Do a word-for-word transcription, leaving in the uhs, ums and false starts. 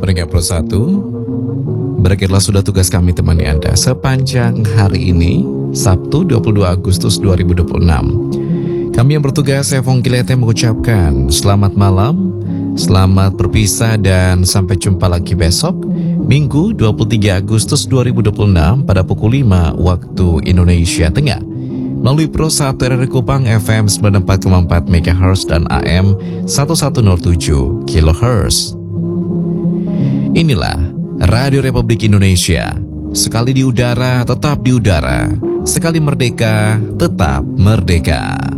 pendengar Pro satu, berakhirlah sudah tugas kami temani Anda sepanjang hari ini, Sabtu dua puluh dua Agustus dua ribu dua puluh enam. Kami yang bertugas, saya Fong Kilete mengucapkan selamat malam, selamat berpisah dan sampai jumpa lagi besok, Minggu dua puluh tiga Agustus dua ribu dua puluh enam pada pukul lima waktu Indonesia Tengah. Melalui Pro satu R R Kupang F M sembilan puluh empat koma empat MHz dan A M seribu seratus tujuh kilohertz. Inilah Radio Republik Indonesia. Sekali di udara, tetap di udara. Sekali merdeka, tetap merdeka.